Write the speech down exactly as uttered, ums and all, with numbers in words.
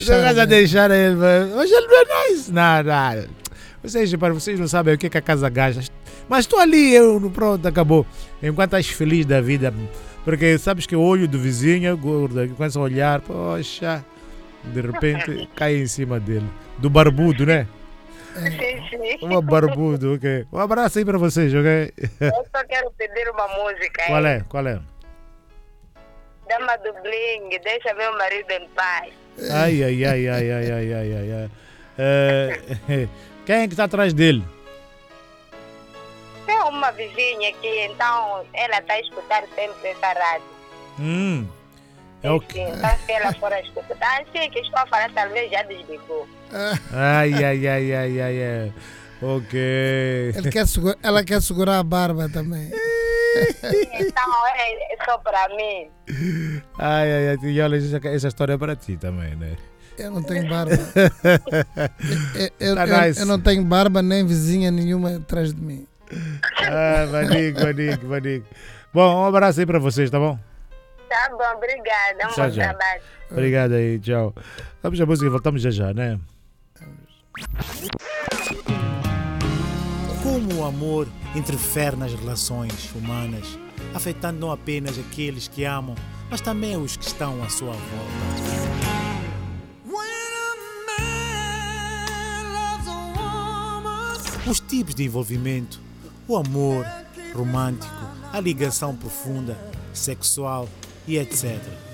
Você vai deixar ele, mas ele não é nice. Não, não. Vocês, para vocês não sabem o que, é que a casa gasta. Mas estou ali, eu, pronto, acabou. Enquanto estás feliz da vida. Porque sabes que o olho do vizinho é gordo. Começa a olhar, poxa. De repente cai em cima dele. Do barbudo, né? Sim, sim. Um barbudo, ok. Um abraço aí para vocês, ok? Eu só quero pedir uma música. Qual hein? é? Qual é? Dama do Bling, deixa meu marido em paz. Ai, ai, ai, ai, ai, ai, ai, ai, ai. É, quem é que está atrás dele? Tem uma vizinha aqui, então ela está a escutar sempre essa rádio. Hum. É o que? Então se ela for a escutar, tá assim que estou a falar, talvez já desligou. Ai, ai, ai, ai, ai, ai. Ok. Ele quer segura, ela quer segurar a barba também. Então é, é só para mim. Ai, ai, ai. E olha, essa, essa história é para ti também, né? Eu não tenho barba. eu, eu, Tá eu, nice. eu não tenho barba nem vizinha nenhuma atrás de mim. Ah, Manico, Manico, Manico. Bom, um abraço aí para vocês, tá bom? Tá bom, obrigada. Um Tchau, bom tchau. trabalho. Obrigado aí, tchau. Vamos à música e voltamos já já, né? Como o amor interfere nas relações humanas, afetando não apenas aqueles que amam, mas também os que estão à sua volta. Os tipos de envolvimento, o amor romântico, a ligação profunda, sexual e etcétera.